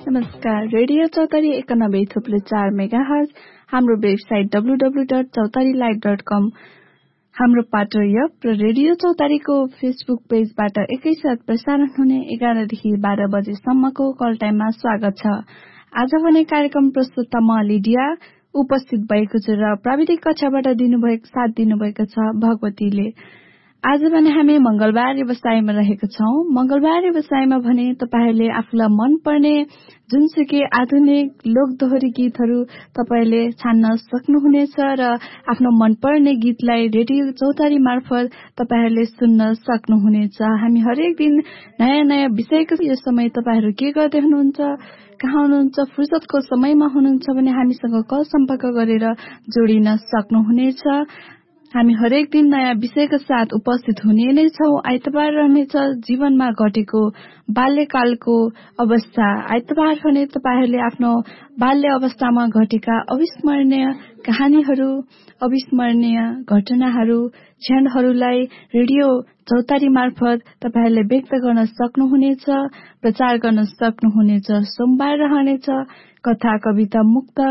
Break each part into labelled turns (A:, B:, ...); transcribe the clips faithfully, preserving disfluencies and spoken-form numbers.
A: नमस्कार, रेडियो चौतारी एकानब्बे थुप्रो चार मेगा हर्ज, हाम्रो वेबसाइट डब्लु डब्लु डट चौतारी लाइभ डट कम, हाम्रो पात्र यप र रेडियो चौतारीको फेसबुक पेजबाट एकैसाथ प्रसारण हुने एघारदेखि बाह्र बजेसम्मको कल टाइममा स्वागत छ। आज भने कार्यक्रम प्रस्तुता म लिडिया उपस्थित भएको छु र प्राविधिक कक्षाबाट दिनुभएको साथ दिनुभएको छ भगवतीले। आज भने हामी मंगलबार व्यवसायमा रहेको छौं। मंगलबार व्यवसायमा भने तपाईहरुले आफूलाई मन पर्ने जुनसुकै आधुनिक लोकदोहोरी गीतहरू तपाईले छान्न सक्नुहुनेछ र आफ्नो मनपर्ने गीतलाई रेडियो चौतारी मार्फत तपाईहरुले सुन्न सक्नुहुनेछ। हामी हरेक दिन नयाँ नयाँ विषयको यो समय तपाईहरु के गर्दै हुनुहुन्छ, कहाँ हुनुहुन्छ, फुर्सदको समयमा हुनुहुन्छ भने हामीसँग कल सम्पर्क गरेर जोडिन सक्नुहुनेछ। हामी हरेक दिन नयाँ विषयका साथ उपस्थित हुने नै छौं। आइतबार रहनेछ जीवनमा घटेको बाल्यकालको अवस्था। आइतबार भने तपाईहरुले आफ्नो बाल्य अवस्थामा घटेका अविस्मरणीय कहानीहरू, अविस्मरणीय घटनाहरू, क्षणहरूलाई रेडियो चौतारी मार्फत तपाईहरुले व्यक्त गर्न सक्नुहुनेछ, प्रचार गर्न सक्नुहुनेछ। सोमबार रहनेछ कथा, कविता, मुक्त,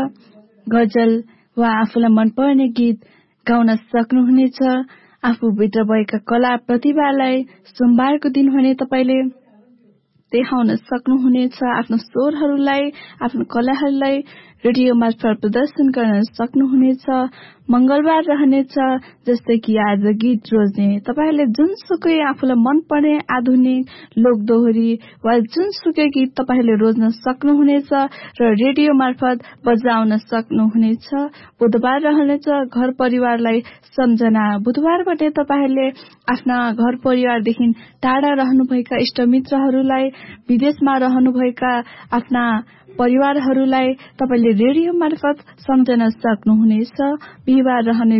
A: गजल वा आफूलाई मनपर्ने गीत गाउन सक्नुहुनेछ। आफूभित्र भएका कला प्रतिभालाई सोमबारको दिन भने तपाईले देखाउन सक्नुहुनेछ। आफ्नो स्वरहरूलाई, आफ्नो कलाहरूलाई रेडियो मार्फत प्रदर्शन गर्न सक्नुहुनेछ। मंगलबार रहनेछ जस्तै कि आज गीत रोज्ने। तपाईहरुले जुनसुकै आफूलाई मनपर्ने आधुनिक लोकदोहोरी वा जुनसुकै गीत तपाईहरुले रोज्न सक्नुहुनेछ र रेडियो मार्फत बजाउन सक्नुहुनेछ। बुधबार रहनेछ घर परिवारलाई सम्झना। बुधबारबाट तपाईहरुले आफ्ना घर परिवारदेखि टाढा रहनुभएका इष्टमित्रहरूलाई, विदेशमा रहनुभएका आफ्ना परिवारहरूलाई तपाईले रेडियो मार्फत सम्झन सक्नुहुनेछ। बिहीबार रहने